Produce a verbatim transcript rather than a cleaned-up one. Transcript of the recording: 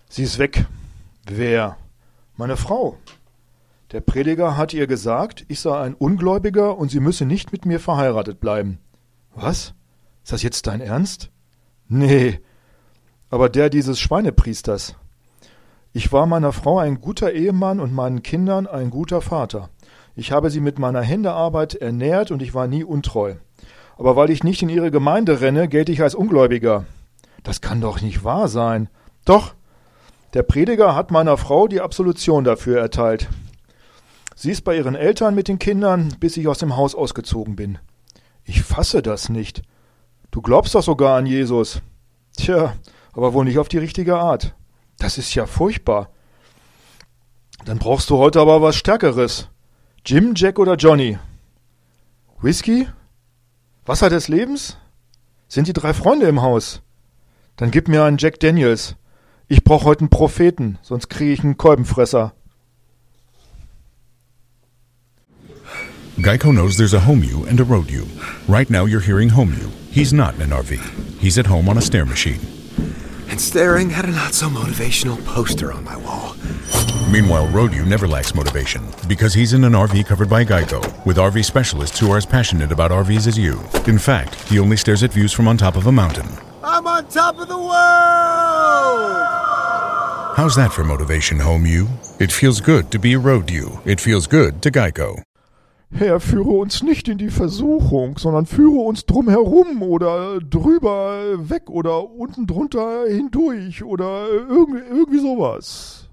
Sie ist weg. Wer? Meine Frau. Der Prediger hat ihr gesagt, ich sei ein Ungläubiger und sie müsse nicht mit mir verheiratet bleiben. Was? Ist das jetzt dein Ernst? Nee, aber der dieses Schweinepriesters. Ich war meiner Frau ein guter Ehemann und meinen Kindern ein guter Vater. Ich habe sie mit meiner Händearbeit ernährt und ich war nie untreu. Aber weil ich nicht in ihre Gemeinde renne, gelte ich als Ungläubiger. Das kann doch nicht wahr sein. Doch, der Prediger hat meiner Frau die Absolution dafür erteilt. Sie ist bei ihren Eltern mit den Kindern, bis ich aus dem Haus ausgezogen bin. Ich fasse das nicht. Du glaubst doch sogar an Jesus. Tja, aber wohl nicht auf die richtige Art. Das ist ja furchtbar. Dann brauchst du heute aber was Stärkeres. Jim, Jack oder Johnny? Whisky? Wasser des Lebens? Sind die drei Freunde im Haus? Dann gib mir einen Jack Daniels. Ich brauche heute einen Propheten, sonst kriege ich einen Kolbenfresser. Geico knows there's a home you and a road you. Right now you're hearing home you. He's not in an R V. He's at home on a stair machine. And staring at a not-so-motivational poster on my wall. Meanwhile, road you never lacks motivation because he's in an R V covered by Geico with R V specialists who are as passionate about R Vs as you. In fact, he only stares at views from on top of a mountain. I'm on top of the world! How's that for motivation, home you? It feels good to be a road you. It feels good to Geico. Herr, führe uns nicht in die Versuchung, sondern führe uns drumherum oder drüber weg oder unten drunter hindurch oder irgendwie, irgendwie sowas.